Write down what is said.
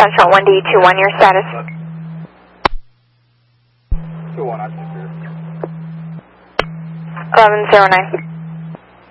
Central 1D21, your status? 21, I can hear. 1109.